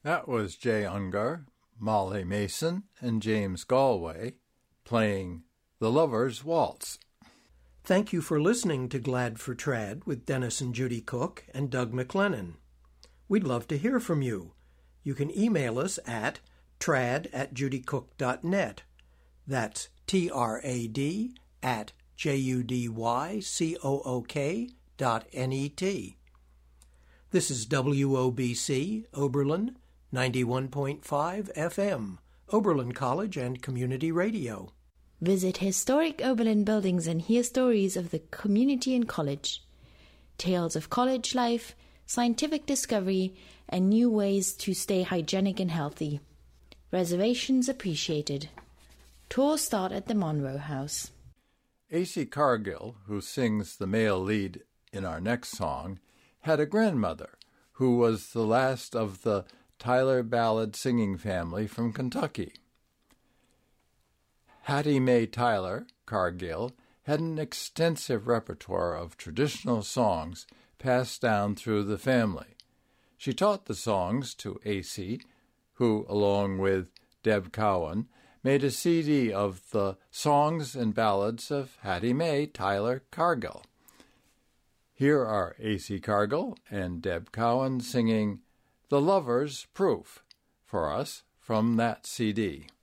That was Jay Ungar, Molly Mason, and James Galway playing The Lover's Waltz. Thank you for listening to Glad for Trad with Dennis and Judy Cook and Doug McLennan. We'd love to hear from you. You can email us at trad@judycook.net. That's trad@judycook.net. This is WOBC, Oberlin, 91.5 FM, Oberlin College and Community Radio. Visit historic Oberlin buildings and hear stories of the community and college. Tales of college life, scientific discovery, and new ways to stay hygienic and healthy. Reservations appreciated. Tours start at the Monroe House. A.C. Cargill, who sings the male lead in our next song, had a grandmother who was the last of the Tyler ballad singing family from Kentucky. Hattie Mae Tyler, Cargill, had an extensive repertoire of traditional songs passed down through the family. She taught the songs to A.C., who, along with Deb Cowan, made a CD of the songs and ballads of Hattie Mae Tyler Cargill. Here are A.C. Cargill and Deb Cowan singing The Lover's Proof for us from that CD.